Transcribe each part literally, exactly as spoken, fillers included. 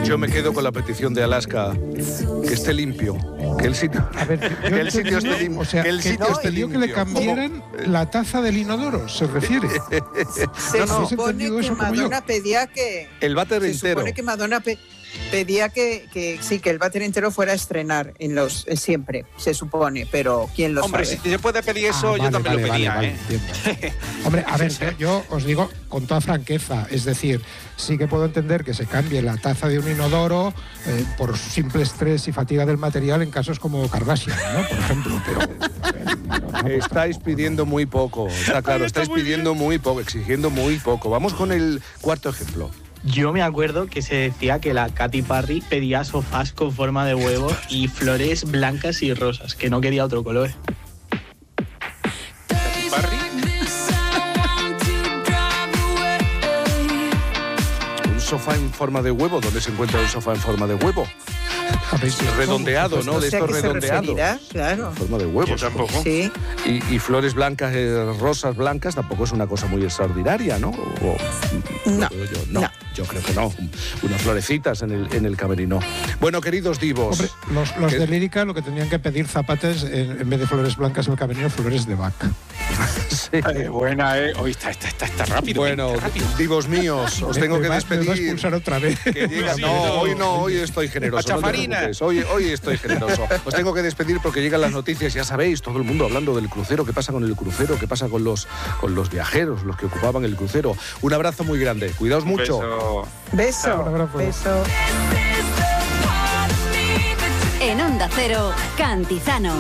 Yo me quedo con la petición de Alaska, que esté limpio, que el sitio, A ver, yo que el sitio esté limpio, o sea, que el sitio no, esté y digo limpio. que le cambiaran la taza del inodoro, se refiere. Se No, no. ¿Has supone entendido que eso como yo? Madonna pedía que... El váter Se entero. supone que Madonna pe- pedía que, que sí, que el váter entero fuera a estrenar en los eh, siempre, se supone, pero ¿quién lo Hombre, sabe? si se puede pedir eso, Ah, yo vale, también vale, lo pedía, vale, ¿eh? vale, entiendo. Hombre, a ver, yo, yo os digo con toda franqueza, es decir, sí que puedo entender que se cambie la taza de un inodoro eh, por simple estrés y fatiga del material en casos como Kardashian, ¿no? Por ejemplo, pero... eh, Estáis pidiendo muy poco, está claro, estáis pidiendo muy poco, exigiendo muy poco. Vamos con el cuarto ejemplo. Yo me acuerdo que se decía que la Katy Perry pedía sofás con forma de huevo y flores blancas y rosas, que no quería otro color. Barry, Un sofá en forma de huevo, ¿dónde se encuentra un sofá en forma de huevo? ¿habéis visto? Redondeado, ¿no? No De sé a estos qué se redondeados. referirá, claro. En forma de yo huevos. tampoco. Sí, Y, y flores blancas, eh, rosas blancas, tampoco es una cosa muy extraordinaria, ¿no? O- no, yo, no, no. yo creo que no. Unas florecitas en el, en el camerino. Bueno, queridos divos. Hombre, los, los ¿Qué? de Lírica lo que tenían que pedir zapates, en, en vez de flores blancas en el camerino, flores de vaca. Sí. Eh, buena, ¿eh? Hoy está, está, está, está rápido. Bueno, está rápido. divos míos, os Me- tengo me que va- Me va a despedir. expulsar otra vez. Que llega- Sí, no, no. hoy no, hoy estoy generoso. No te Pachafarina. preocupes. Hoy, hoy estoy generoso. Os tengo que despedir porque llegan las noticias, ya sabéis, todo el mundo hablando del crucero, qué pasa con el crucero, qué pasa con los, con los viajeros, los que ocupaban el crucero. Un abrazo muy grande, cuidaos Un mucho. beso. Beso, Un abrazo. beso. En Onda Cero, Cantizano.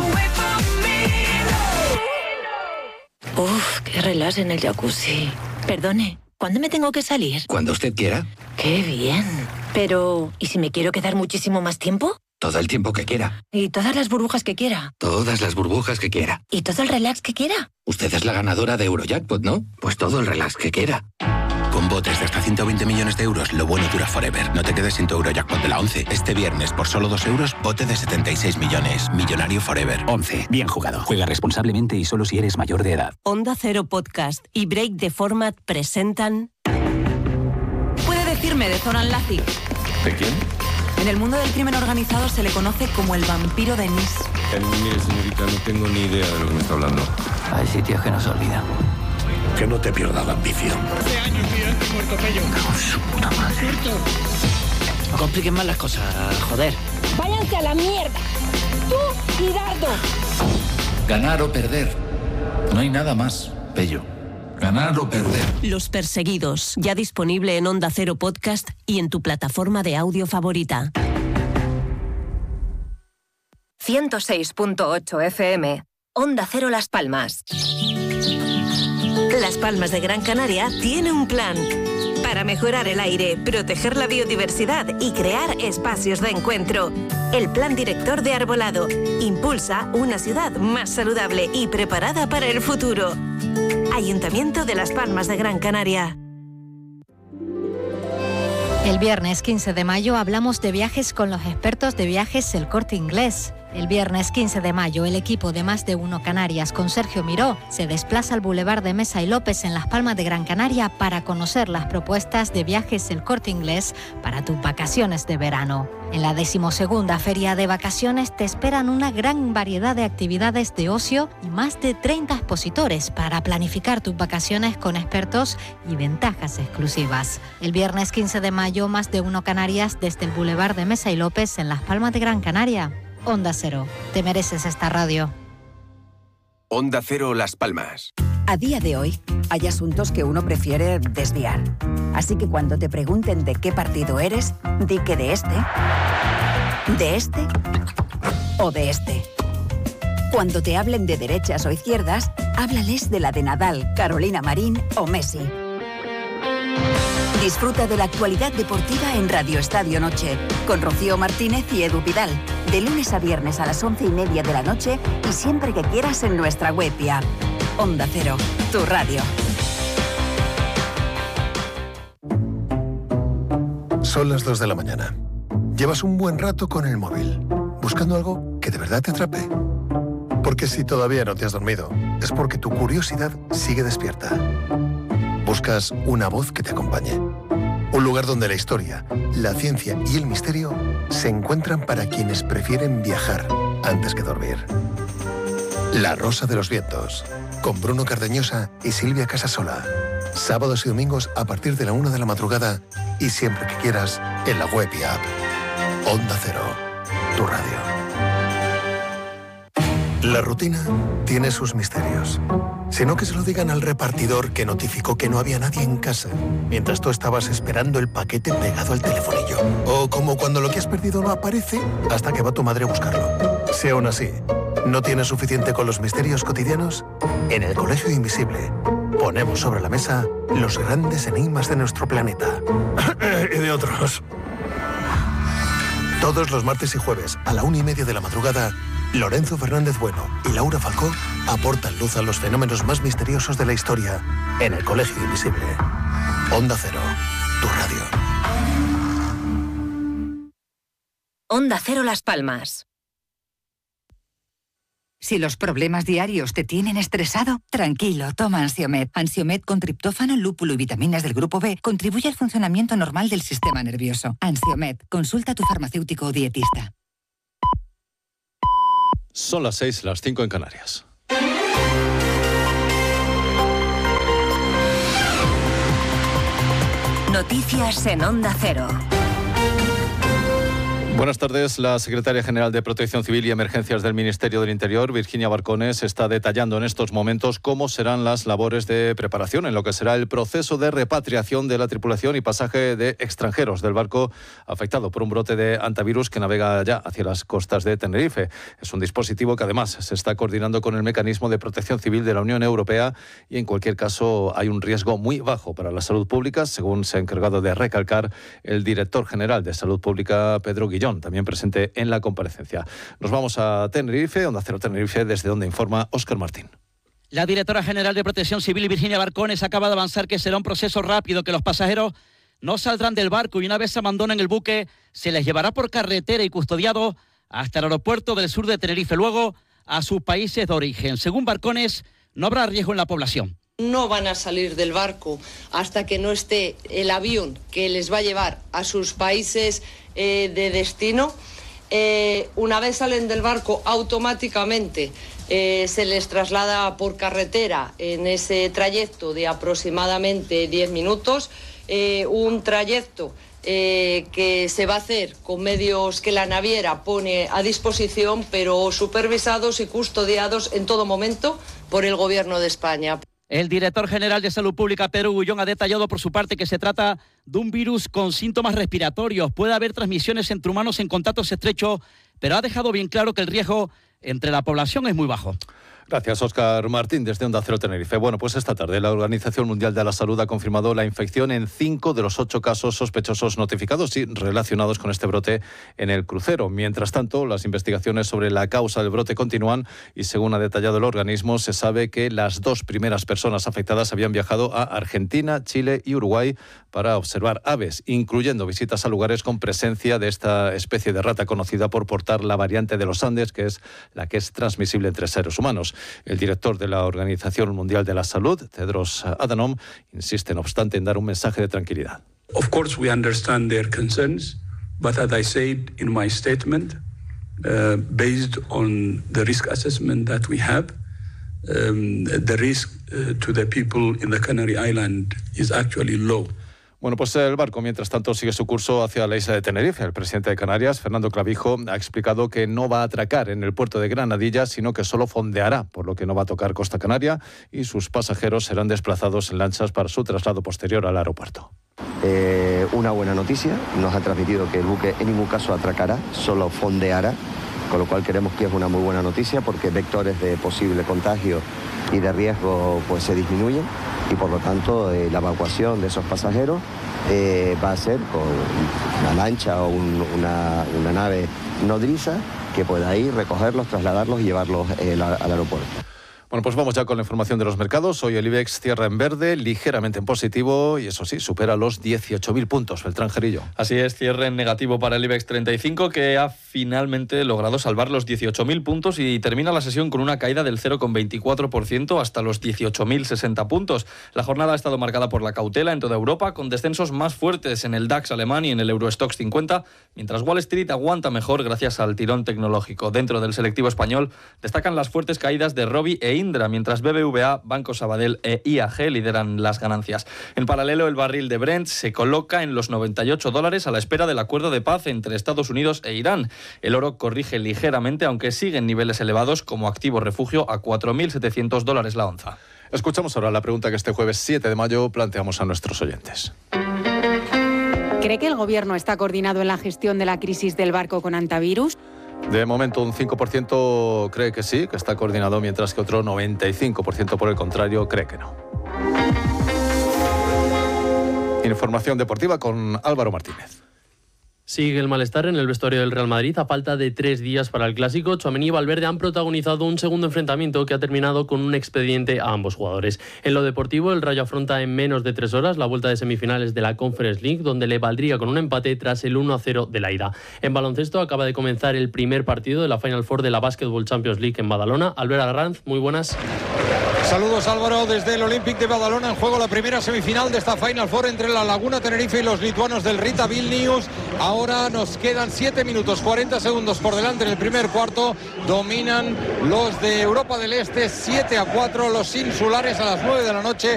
Uf, qué relax en el jacuzzi. Perdone, ¿cuándo me tengo que salir? Cuando usted quiera, Qué bien. Pero, ¿y si me quiero quedar muchísimo más tiempo? todo el tiempo que quiera, ¿Y todas las burbujas que quiera? todas las burbujas que quiera. ¿Y todo el relax que quiera? Usted es la ganadora de Eurojackpot, ¿no? Pues todo el relax que quiera. Con botes de hasta ciento veinte millones de euros, lo bueno dura forever. No te quedes sin tu Eurojackpot de la once. Este viernes, por solo dos euros, bote de setenta y seis millones. Millonario forever. once. Bien jugado. Juega responsablemente y solo si eres mayor de edad. Onda Cero Podcast y Break the Format presentan... ¿Puede decirme de Zoran Lazic? ¿De quién? En el mundo del crimen organizado se le conoce como el vampiro de Nice. Mire, señorita, no tengo ni idea de lo que me está hablando. Hay sitios que no se olvidan. Que no te pierdas la ambición. No compliquen más las cosas, joder. ¡Váyanse a la mierda! ¡Tú y Dardo! Ganar o perder. No hay nada más, Pello. Ganar o perder. Los Perseguidos, ya disponible en Onda Cero Podcast y en tu plataforma de audio favorita. ciento seis punto ocho F M. Onda Cero Las Palmas. Las Palmas de Gran Canaria tiene un plan para mejorar el aire, proteger la biodiversidad y crear espacios de encuentro. El Plan Director de Arbolado impulsa una ciudad más saludable y preparada para el futuro. Ayuntamiento de Las Palmas de Gran Canaria. El viernes quince de mayo hablamos de viajes con los expertos de viajes El Corte Inglés. El viernes quince de mayo, el equipo de Más de Uno Canarias con Sergio Miró se desplaza al Boulevard de Mesa y López en Las Palmas de Gran Canaria para conocer las propuestas de viajes El Corte Inglés para tus vacaciones de verano. En la decimosegunda Feria de Vacaciones te esperan una gran variedad de actividades de ocio y más de treinta expositores para planificar tus vacaciones con expertos y ventajas exclusivas. El viernes quince de mayo, Más de Uno Canarias desde el Boulevard de Mesa y López en Las Palmas de Gran Canaria. Onda Cero, te mereces esta radio. Onda Cero Las Palmas. A día de hoy, hay asuntos que uno prefiere desviar. Así que cuando te pregunten de qué partido eres, di que de este, de este o de este. Cuando te hablen de derechas o izquierdas, háblales de la de Nadal, Carolina Marín o Messi. Disfruta de la actualidad deportiva en Radio Estadio Noche, con Rocío Martínez y Edu Vidal, de lunes a viernes a las once y media de la noche y siempre que quieras en nuestra web y app. Onda Cero, tu radio. Son las dos de la mañana. Llevas un buen rato con el móvil, buscando algo que de verdad te atrape. Porque si todavía no te has dormido, es porque tu curiosidad sigue despierta. Buscas una voz que te acompañe. Un lugar donde la historia, la ciencia y el misterio se encuentran para quienes prefieren viajar antes que dormir. La Rosa de los Vientos, con Bruno Cardeñosa y Silvia Casasola. Sábados y domingos a partir de la una de la madrugada y siempre que quieras en la web y app. Onda Cero, tu radio. La rutina tiene sus misterios. Si no, que se lo digan al repartidor que notificó que no había nadie en casa mientras tú estabas esperando el paquete pegado al telefonillo. O como cuando lo que has perdido no aparece hasta que va tu madre a buscarlo. Si aún así no tienes suficiente con los misterios cotidianos, en el Colegio Invisible ponemos sobre la mesa los grandes enigmas de nuestro planeta y de otros. Todos los martes y jueves a la una y media de la madrugada, Lorenzo Fernández Bueno y Laura Falcó aportan luz a los fenómenos más misteriosos de la historia en el Colegio Invisible. Onda Cero, tu radio. Onda Cero Las Palmas. Si los problemas diarios te tienen estresado, tranquilo, toma Ansiomed. Ansiomed con triptófano, lúpulo y vitaminas del grupo B contribuye al funcionamiento normal del sistema nervioso. Ansiomed, consulta a tu farmacéutico o dietista. Son las seis, las cinco en Canarias. Noticias en Onda Cero. Buenas tardes. La secretaria general de Protección Civil y Emergencias del Ministerio del Interior, Virginia Barcones, está detallando en estos momentos cómo serán las labores de preparación en lo que será el proceso de repatriación de la tripulación y pasaje de extranjeros del barco afectado por un brote de hantavirus que navega ya hacia las costas de Tenerife. Es un dispositivo que además se está coordinando con el mecanismo de protección civil de la Unión Europea y en cualquier caso hay un riesgo muy bajo para la salud pública, según se ha encargado de recalcar el director general de Salud Pública, Pedro Guillón, también presente en la comparecencia. Nos vamos a Tenerife, Onda Cero Tenerife, desde donde informa Óscar Martín. La directora general de Protección Civil, Virginia Barcones, acaba de avanzar que será un proceso rápido, que los pasajeros no saldrán del barco y una vez se abandonen el buque, se les llevará por carretera y custodiado hasta el aeropuerto del sur de Tenerife, luego a sus países de origen. Según Barcones, no habrá riesgo en la población. No van a salir del barco hasta que no esté el avión que les va a llevar a sus países eh, de destino. Eh, una vez salen del barco, automáticamente eh, se les traslada por carretera en ese trayecto de aproximadamente diez minutos, eh, un trayecto eh, que se va a hacer con medios que la naviera pone a disposición, pero supervisados y custodiados en todo momento por el Gobierno de España. El director general de Salud Pública, Pedro Guillón, ha detallado por su parte que se trata de un virus con síntomas respiratorios. Puede haber transmisiones entre humanos en contactos estrechos, pero ha dejado bien claro que el riesgo entre la población es muy bajo. Gracias, Óscar Martín, desde Onda Cero Tenerife. Bueno, pues esta tarde la Organización Mundial de la Salud ha confirmado la infección en cinco de los ocho casos sospechosos notificados y relacionados con este brote en el crucero. Mientras tanto, las investigaciones sobre la causa del brote continúan y, según ha detallado el organismo, se sabe que las dos primeras personas afectadas habían viajado a Argentina, Chile y Uruguay para observar aves, incluyendo visitas a lugares con presencia de esta especie de rata conocida por portar la variante de los Andes, que es la que es transmisible entre seres humanos. El director de la Organización Mundial de la Salud, Tedros Adhanom, insiste, no obstante, en dar un mensaje de tranquilidad. Of course we understand their concerns, but as I said in my statement, uh, based on the risk assessment that we have, um, the risk uh, to the people in the Canary Island is actually low. Bueno, pues el barco, mientras tanto, sigue su curso hacia la isla de Tenerife. El presidente de Canarias, Fernando Clavijo, ha explicado que no va a atracar en el puerto de Granadilla, sino que solo fondeará, por lo que no va a tocar Costa Canaria y sus pasajeros serán desplazados en lanchas para su traslado posterior al aeropuerto. Eh, una buena noticia, nos ha transmitido que el buque en ningún caso atracará, solo fondeará, con lo cual creemos que es una muy buena noticia porque vectores de posible contagio y de riesgo pues se disminuyen y por lo tanto eh, la evacuación de esos pasajeros eh, va a ser con una lancha o un, una, una nave nodriza que pueda ir, recogerlos, trasladarlos y llevarlos eh, la, al aeropuerto. Bueno, pues vamos ya con la información de los mercados. Hoy el IBEX cierra en verde, ligeramente en positivo y eso sí, supera los dieciocho mil puntos. Beltrán Gerillo. Así es, cierre en negativo para el IBEX treinta y cinco, que ha finalmente logrado salvar los dieciocho mil puntos y termina la sesión con una caída del cero coma veinticuatro por ciento hasta los dieciocho mil sesenta puntos. La jornada ha estado marcada por la cautela en toda Europa, con descensos más fuertes en el DAX alemán y en el Eurostoxx cincuenta, mientras Wall Street aguanta mejor gracias al tirón tecnológico. Dentro del selectivo español destacan las fuertes caídas de Robi e Indra, mientras B B V A, Banco Sabadell e I A G lideran las ganancias. En paralelo, el barril de Brent se coloca en los noventa y ocho dólares a la espera del acuerdo de paz entre Estados Unidos e Irán. El oro corrige ligeramente, aunque sigue en niveles elevados como activo refugio a cuatro mil setecientos dólares la onza. Escuchamos ahora la pregunta que este jueves siete de mayo planteamos a nuestros oyentes. ¿Cree que el Gobierno está coordinado en la gestión de la crisis del barco con antivirus? De momento un cinco por ciento cree que sí, que está coordinado, mientras que otro noventa y cinco por ciento por el contrario cree que no. Información deportiva con Álvaro Martínez. Sigue el malestar en el vestuario del Real Madrid a falta de tres días para el Clásico. Tchouaméni y Valverde han protagonizado un segundo enfrentamiento que ha terminado con un expediente a ambos jugadores. En lo deportivo, el Rayo afronta en menos de tres horas la vuelta de semifinales de la Conference League, donde le valdría con un empate tras el uno a cero de la ida. En baloncesto acaba de comenzar el primer partido de la Final Four de la Basketball Champions League en Badalona. Albert Arranz, muy buenas. Saludos, Álvaro, desde el Olympic de Badalona. En juego la primera semifinal de esta Final Four entre la Laguna Tenerife y los lituanos del Rita Vilnius. Ahora nos quedan siete minutos, cuarenta segundos por delante en el primer cuarto. Dominan los de Europa del Este siete a cuatro. Los insulares a las nueve de la noche